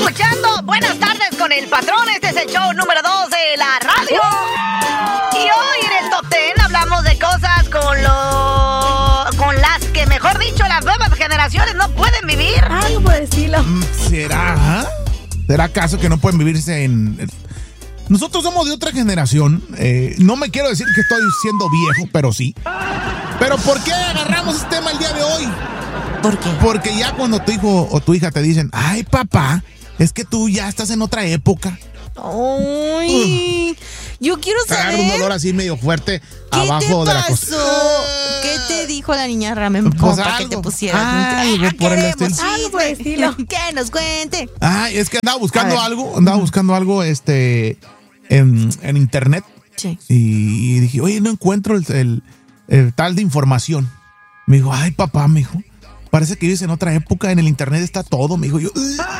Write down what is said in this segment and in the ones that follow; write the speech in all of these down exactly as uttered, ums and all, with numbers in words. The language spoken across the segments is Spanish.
escuchando Buenas Tardes con el Patrón. Este es el show número dos de la radio. Y hoy en el Top Ten hablamos de cosas con lo... con las que, mejor dicho, las nuevas generaciones no pueden vivir. Algo por decirlo. ¿Será? ¿Será acaso que no pueden vivirse en...? Nosotros somos de otra generación. Eh, no me quiero decir que estoy siendo viejo, pero sí. ¿Pero por qué agarramos este tema el día de hoy? ¿Por qué? Porque ya cuando tu hijo o tu hija te dicen, ay, papá, es que tú ya estás en otra época. Ay, yo quiero Te agarra saber. un dolor así medio fuerte ¿Qué abajo te de la pasó? costa. ¿Qué te dijo la niña Ramen? Pues Como para algo. que te pusieras. Algo Ah, por el queremos estilo. algo por el estilo. Que nos cuente. Ay, es que andaba buscando A ver. algo, andaba buscando algo este en, en internet. Sí. Y, y dije, oye, no encuentro el, el- el tal de información. Me dijo, ay, papá, me dijo, parece que vives en otra época, en el internet está todo. Me dijo yo.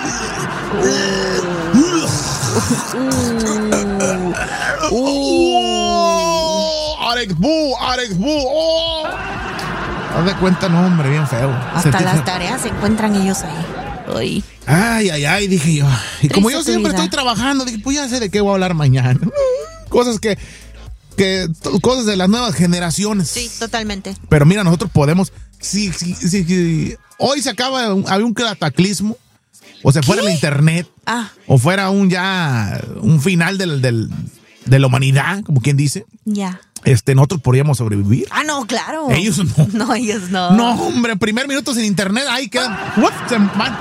Oh, Alex Bu, Alex Bu. Oh. Haz de cuenta, no, hombre, bien feo. Hasta Sentí las feo. tareas se encuentran ellos ahí. Ay. Ay, ay, ay, dije yo. Y como yo Triste tu siempre vida. estoy trabajando, dije, pues ya sé de qué voy a hablar mañana. Cosas que, que t- cosas de las nuevas generaciones. Sí, totalmente. Pero mira, nosotros podemos. Si, si, si, si hoy se acaba, un- había un cataclismo, o se fuera ¿Qué? el internet, Ah, o fuera un ya un final del, del- de la humanidad, como quien dice, ya. este, nosotros podríamos sobrevivir. Ah, no, claro. Ellos no. No, ellos no. No, hombre, primer minuto sin internet, ahí quedan. What? Se van.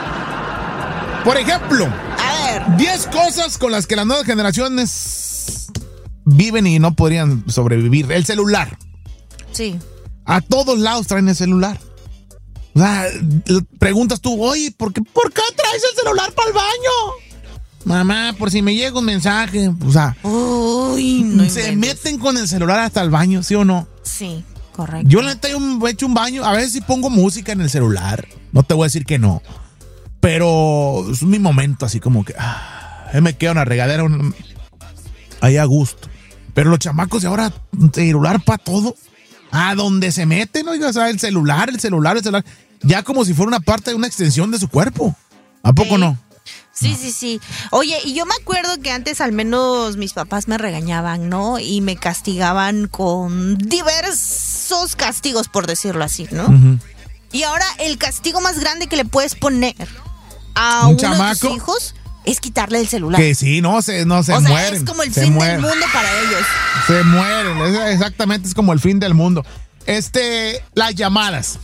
Por ejemplo, A ver. diez cosas con las que las nuevas generaciones viven y no podrían sobrevivir. El celular. Sí. A todos lados traen el celular. O sea, preguntas tú, oye, ¿por qué, ¿por qué traes el celular para el baño? Mamá, por si me llega un mensaje. O sea, Uy, no se inventes. meten con el celular hasta el baño, ¿sí o no? Sí, correcto. Yo la neta yo he hecho un baño, a veces sí pongo música en el celular. No te voy a decir que no. Pero es mi momento así como que ah, me quedo en la regadera un- ahí a gusto. Pero los chamacos de ahora, celular para todo. A donde se meten, oiga, o sea, el celular, el celular, el celular. Ya como si fuera una parte de una extensión de su cuerpo. ¿A poco Sí. no? Sí, sí, sí. Oye, y yo me acuerdo que antes al menos mis papás me regañaban, ¿no? Y me castigaban con diversos castigos, por decirlo así, ¿no? Ujú. Y ahora el castigo más grande que le puedes poner a ¿Un uno de chamaco? tus hijos es quitarle el celular. Que sí, no, se, no, se o sea, mueren. es como el se fin mueren. del mundo para ellos. Se mueren, es- exactamente, es como el fin del mundo. Este, las llamadas.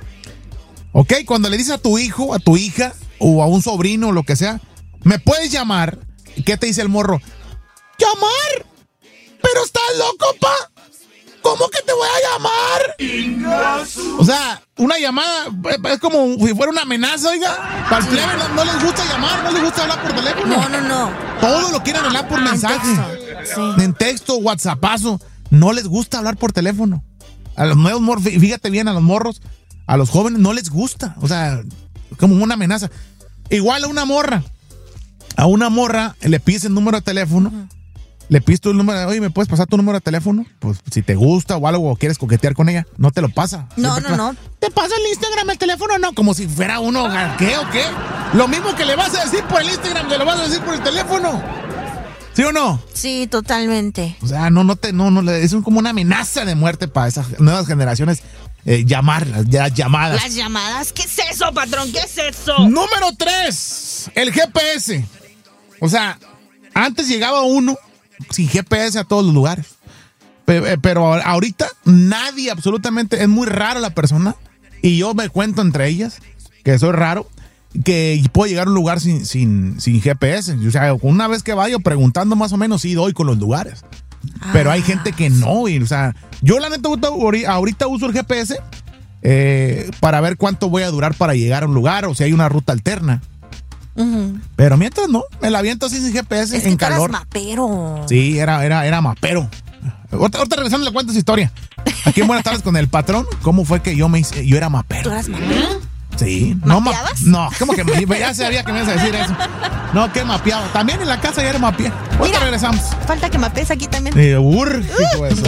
Ok, cuando le dices a tu hijo, a tu hija, o a un sobrino, o lo que sea, me puedes llamar. ¿Qué te dice el morro? ¿Llamar? ¿Pero estás loco, pa? ¿Cómo que te voy a llamar? O sea, una llamada es como si fuera una amenaza, oiga. Para el plebe no, no les gusta llamar, no les gusta hablar por teléfono. No, no, no. Todo lo quieren hablar por En mensaje. texto, sí. En texto, whatsappazo. No les gusta hablar por teléfono. A los nuevos morros, fí- fíjate bien, a los morros, a los jóvenes no les gusta. O sea, como una amenaza. Igual a una morra. A una morra le pides el número de teléfono. Le pides tu número, oye, ¿me puedes pasar tu número de teléfono? Pues si te gusta o algo o quieres coquetear con ella, no te lo pasa. No, Siempre no, te va, no. ¿te pasa el Instagram, el teléfono? No, como si fuera uno, ¿qué o qué? Lo mismo que le vas a decir por el Instagram, que lo vas a decir por el teléfono. ¿Sí o no? Sí, totalmente. O sea, no, no te, no, no, es un- como una amenaza de muerte para esas nuevas generaciones eh, llamarlas, ya llamadas. Las llamadas, ¿qué es eso, patrón? ¿Qué es eso? Número tres, el G P S. O sea, antes llegaba uno sin G P S a todos los lugares. Pe- eh, Pero ahorita nadie, absolutamente, es muy raro la persona. Y yo me cuento entre ellas, que soy raro, que puedo llegar a un lugar sin, sin, sin G P S. O sea, una vez que vaya preguntando más o menos, sí doy con los lugares. Pero hay gente que no. Y, o sea, yo la neta ahorita, ahorita uso el G P S eh, para ver cuánto voy a durar para llegar a un lugar o si hay una ruta alterna. Ujú. Pero mientras no, me la aviento así sin G P S Es en que tú eras calor. mapero. Sí, era, era, era mapero. Ahorita, ahorita regresando le cuento esa historia. Aquí en Buenas Tardes con el patrón, ¿cómo fue que yo me hice? Yo era ¿Tú mapero. eras mapero? Sí. No, ma- ¿Mapeabas? no, ¿cómo que me, ya sabía que me ibas a decir eso? No, que mapeado. También en la casa ya era mapeado. Ahorita Mira. regresamos. Falta que mapees aquí también. Eh, urge, hijo de su-